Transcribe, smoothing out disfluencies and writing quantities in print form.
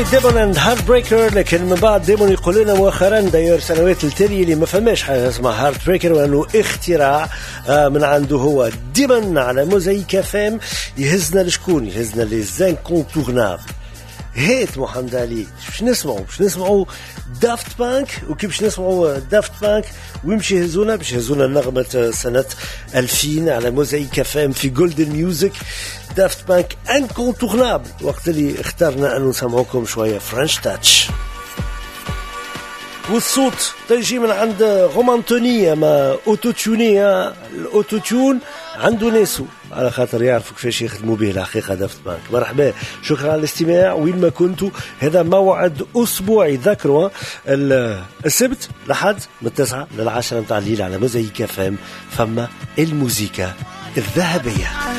ديمون اند هارت بريكر، لكن من بعد ديمون يقول لنا مؤخرا داير سنوات التالية اللي ما فماش حاجة اسمها هارت بريكر، وانه اختراع من عنده هو ديمون على موزايك فام. يهزنا لشكون؟ يهزنا لزانكونتورنابل. هيت محمد علي باش نسمعوا دافت بانك. وكيف باش نسمعوا دافت بانك ويمشي يهزونا باش يهزونا نغمة سنة 2000 على موزايك فام في جولدن ميوزك. دافت بانك انكونتورنابل. وقت اللي اخترنا أن نسمعكم شوية فرنش تاتش، والصوت تيجي من عند رومانتونية ما أوتوتيونية. الأوتوتيون عنده ناسو على خاطر يعرفوا كيفاش يخدموا به الحقيقة. دافت بانك مرحبا، شكرا على الاستماع وين ما كنتوا. هذا موعد أسبوعي، ذكروا السبت لحد من 9 ل10 متاع الليل على موزايك فام. فما الموسيقى الذهبية.